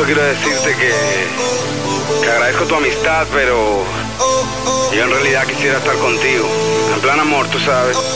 eso quiero decirte que agradezco tu amistad, pero yo en realidad quisiera estar contigo. En plan amor, tú sabes.